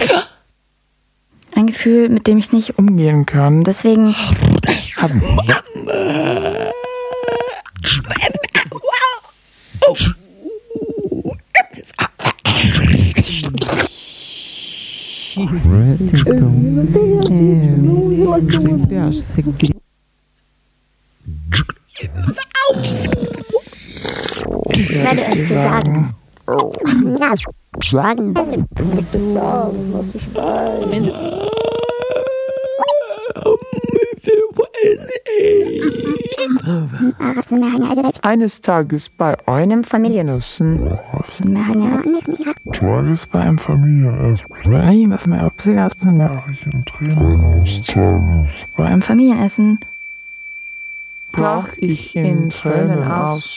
Ein Gefühl, mit dem ich nicht umgehen kann. Deswegen haben Ich werde es dir sagen. Sagen. Du musst es sagen, was du schreibst. eines Tages bei einem Familienessen. Tages bei einem Familienessen. Bei einem Familienessen brach ich in Tränen aus.